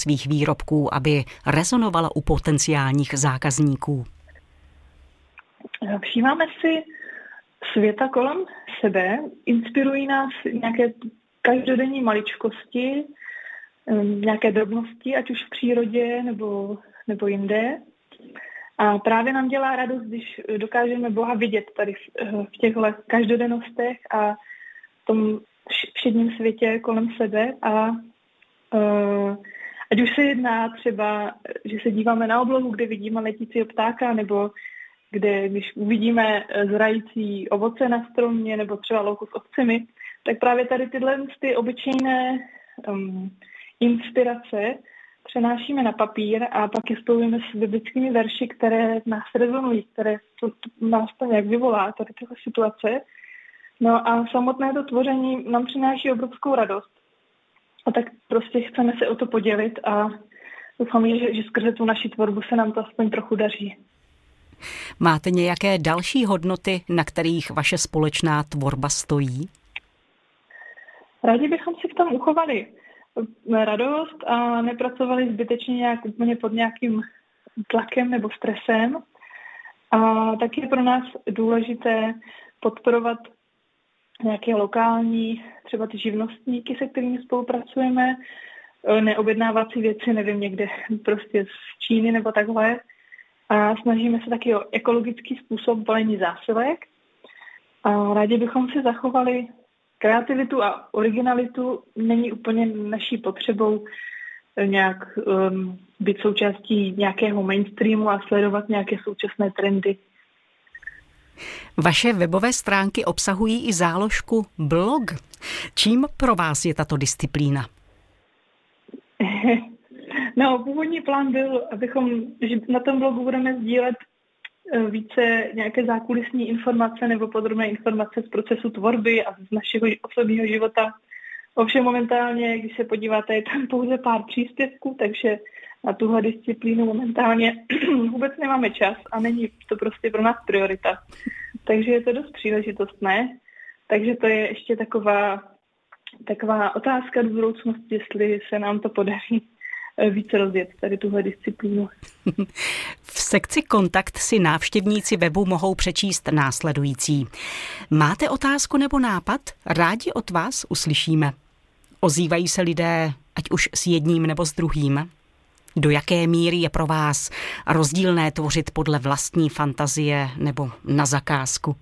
svých výrobků, aby rezonovala u potenciálních zákazníků? Všímáme si světa kolem sebe, inspirují nás nějaké každodenní maličkosti, nějaké drobnosti, ať už v přírodě nebo jinde. A právě nám dělá radost, když dokážeme Boha vidět tady v těchto každodennostech a v tom všedním světě kolem sebe. A ať už se jedná třeba, že se díváme na oblohu, kde vidíme letícího ptáka, nebo kde když uvidíme zrající ovoce na stromě, nebo třeba louku s ovcemi, tak právě tady tyhle ty obyčejné inspirace přenášíme na papír a pak je spojujeme s biblickými verši, které nás rezonují, které nás to nějak vyvolá, tady tyhle situace. No a samotné to tvoření nám přináší obrovskou radost. A tak prostě chceme se o to podělit a doufám, že skrze tu naši tvorbu se nám to aspoň trochu daří. Máte nějaké další hodnoty, na kterých vaše společná tvorba stojí? Rádi bychom si v tom uchovali radost a nepracovali zbytečně nějak úplně pod nějakým tlakem nebo stresem. A taky je pro nás důležité podporovat nějaké lokální, třeba ty živnostníky, se kterými spolupracujeme, neobjednávat si věci, nevím, někde prostě z Číny nebo takhle. A snažíme se taky o ekologický způsob balení zásilek. A rádi bychom si zachovali kreativitu a originalitu. Není úplně naší potřebou nějak být součástí nějakého mainstreamu a sledovat nějaké současné trendy. Vaše webové stránky obsahují i záložku blog. Čím pro vás je tato disciplína? No, původní plán byl, že na tom blogu budeme sdílet více nějaké zákulisní informace nebo podrobné informace z procesu tvorby a z našeho osobního života. Ovšem momentálně, když se podíváte, je tam pouze pár příspěvků, takže na tuhle disciplínu momentálně vůbec nemáme čas a není to prostě pro nás priorita. Takže je to dost příležitostné. Takže to je ještě taková otázka do budoucnosti, jestli se nám to podaří více rozjet tady tuhle disciplínu. V sekci Kontakt si návštěvníci webu mohou přečíst následující. Máte otázku nebo nápad? Rádi od vás uslyšíme. Ozývají se lidé, ať už s jedním nebo s druhým? Do jaké míry je pro vás rozdílné tvořit podle vlastní fantazie nebo na zakázku?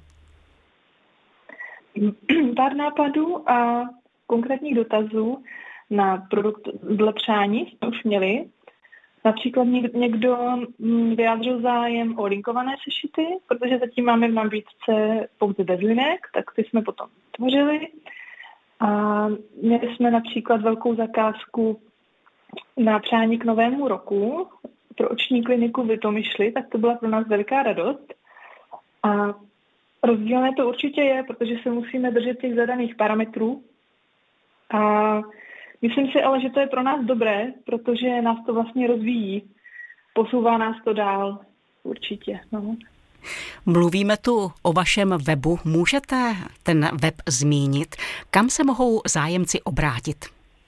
Pár nápadů a konkrétních dotazů na produkt dle přání jsme už měli. Například někdo vyjádřil zájem o linkované sešity, protože zatím máme v nabídce pouze bez linek, tak ty jsme potom tvořili. A měli jsme například velkou zakázku na přání k novému roku pro oční kliniku v Litomyšli, tak to byla pro nás veliká radost. A rozdílné to určitě je, protože se musíme držet těch zadaných parametrů. A myslím si ale, že to je pro nás dobré, protože nás to vlastně rozvíjí. Posouvá nás to dál určitě. No. Mluvíme tu o vašem webu. Můžete ten web zmínit? Kam se mohou zájemci obrátit?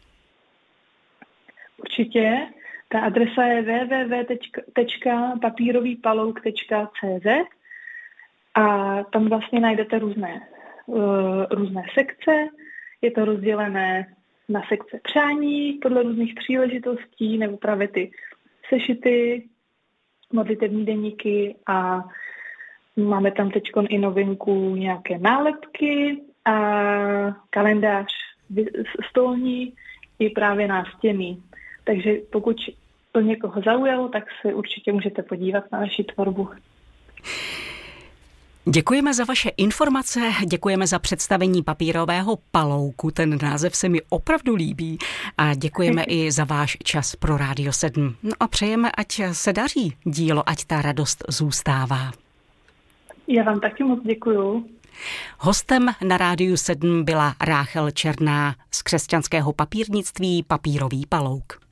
Určitě. Ta adresa je www.papírovýpalouk.cz a tam vlastně najdete různé sekce. Je to rozdělené na sekce přání podle různých příležitostí nebo právě ty sešity, modlitevní deníky a máme tam teď i novinku nějaké nálepky a kalendář stolní i právě nástěnný. Takže pokud to někoho zaujalo, tak se určitě můžete podívat na naši tvorbu. Děkujeme za vaše informace, děkujeme za představení papírového palouku, ten název se mi opravdu líbí a děkujeme i za váš čas pro Rádio 7. No a přejeme, ať se daří dílo, ať ta radost zůstává. Já vám taky moc děkuju. Hostem na Rádiu 7 byla Ráchel Černá z křesťanského papírnictví Papírový palouk.